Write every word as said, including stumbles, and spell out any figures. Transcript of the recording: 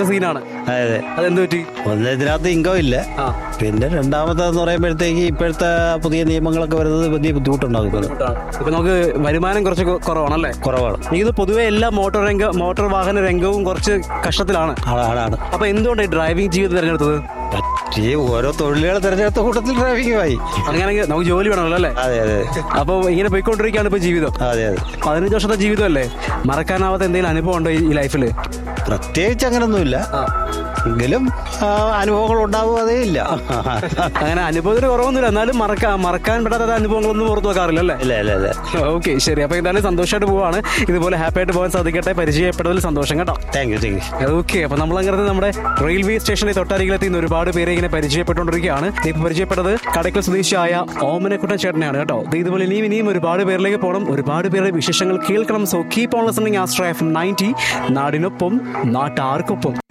കുറച്ച് സീനാണ്. അതെ. അതെന്ത് പറ്റി? ഒന്ന് ഇതിനകത്ത് ഇൻകം ഇല്ല, പിന്നെ രണ്ടാമത്തെന്ന് പറയുമ്പോഴത്തേക്ക് ഇപ്പോഴത്തെ പുതിയ നിയമങ്ങളൊക്കെ വരുന്നത് വലിയ ബുദ്ധിമുട്ടുണ്ടാകും. ഇപ്പൊ നമുക്ക് വരുമാനം കുറച്ച് കുറവാണല്ലേ? കുറവാണ്. ഇത് പൊതുവെ എല്ലാ മോട്ടോർ രംഗ മോട്ടോർ വാഹന രംഗവും കുറച്ച് കഷ്ടത്തിലാണ്. ആണ്. അപ്പൊ എന്തുകൊണ്ടാണ് ഡ്രൈവിംഗ് ജീവിതം തിരഞ്ഞെടുത്തത്? ഈ ഓരോ തൊഴിലുകൾ തിരഞ്ഞെടുത്ത കൂട്ടത്തിൽ ഡ്രൈവിംഗുമായി. അങ്ങനെയാണെങ്കിൽ നമുക്ക് ജോലി വേണമല്ലോ അല്ലേ? അതെ അതെ. അപ്പൊ ഇങ്ങനെ പോയിക്കൊണ്ടിരിക്കുകയാണ് ഇപ്പൊ ജീവിതം. അതെ അതെ. പതിനഞ്ച് വർഷത്തെ ജീവിതം അല്ലേ? മറക്കാനാവാത്ത എന്തെങ്കിലും അനുഭവം ഉണ്ടോ ഈ ലൈഫിൽ? പ്രത്യേകിച്ച് അങ്ങനൊന്നുമില്ല, എങ്കിലും അനുഭവങ്ങൾ ഉണ്ടാവും. അതേ ഇല്ല. അങ്ങനെ അനുഭവത്തിന് കുറവൊന്നുമില്ല, എന്നാലും മറക്കാൻ മറക്കാൻ പറ്റാത്ത അനുഭവങ്ങളൊന്നും പുറത്തു വെക്കാറില്ല അല്ലേ? ഇല്ല ഇല്ല ഇല്ല. ഓക്കെ, ശരി. അപ്പൊ എന്തായാലും സന്തോഷമായിട്ട് പോവാണ്. ഇതുപോലെ ഹാപ്പി ആയിട്ട് പോകാൻ സാധിക്കട്ടെ. പരിചയപ്പെട്ടതിൽ സന്തോഷം കേട്ടോ. Thank you thank you. Okay, അപ്പൊ നമ്മളങ്ങനെ നമ്മുടെ റെയിൽവേ സ്റ്റേഷനിൽ തൊട്ടരികിലെത്തി ഒരുപാട് പേരെ ഇങ്ങനെ പരിചയപ്പെട്ടുകൊണ്ടിരിക്കുകയാണ്. ഇപ്പൊ പരിചയപ്പെട്ടത് കടയ്ക്കൽ സ്വദേശിയായ ഓമനക്കുട്ടൻ ചേട്ടനെയാണ് കേട്ടോ. ഇതുപോലെ ഇനിയും ഇനിയും ഒരുപാട് പേരിലേക്ക് പോകണം, ഒരുപാട് പേരുടെ വിശേഷങ്ങൾ കേൾക്കണം. So keep on listening astro F M ninety, നാടിനൊപ്പം നാട്ടാർക്കൊപ്പം.